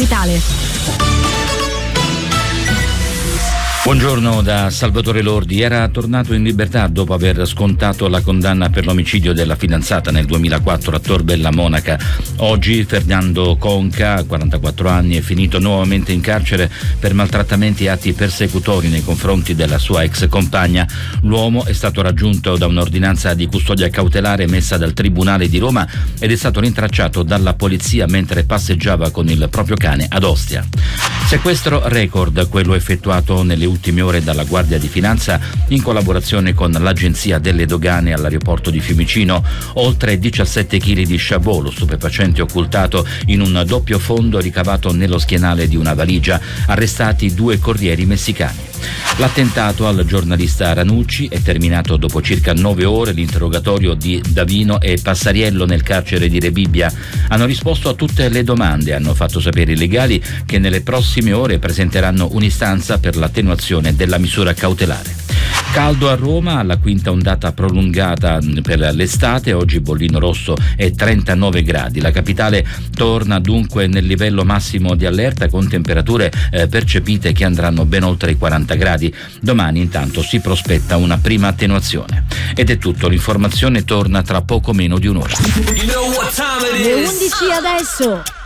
Capitale. Buongiorno da Salvatore Lordi. Era tornato in libertà dopo aver scontato la condanna per l'omicidio della fidanzata nel 2004 a Tor Bella Monaca. Oggi Fernando Conca, 44 anni, è finito nuovamente in carcere per maltrattamenti e atti persecutori nei confronti della sua ex compagna. L'uomo è stato raggiunto da un'ordinanza di custodia cautelare emessa dal Tribunale di Roma ed è stato rintracciato dalla polizia mentre passeggiava con il proprio cane ad Ostia. Sequestro record quello effettuato nelle ultime ore dalla Guardia di Finanza in collaborazione con l'Agenzia delle Dogane all'aeroporto di Fiumicino. Oltre 17 kg di Chabot, lo stupefacente occultato in un doppio fondo ricavato nello schienale di una valigia. Arrestati 2 corrieri messicani. L'attentato al giornalista Ranucci è terminato dopo circa 9 ore. L'interrogatorio di Davino e Passariello nel carcere di Rebibbia hanno risposto a tutte le domande. Hanno fatto sapere i legali che nelle prossime ore presenteranno un'istanza per l'attenuazione della misura cautelare. Caldo a Roma, alla quinta ondata prolungata per l'estate. Oggi bollino rosso è 39 gradi. La capitale torna dunque nel livello massimo di allerta con temperature percepite che andranno ben oltre i 40 gradi. Domani intanto si prospetta una prima attenuazione. Ed è tutto, l'informazione torna tra poco meno di un'ora. Le 11 adesso.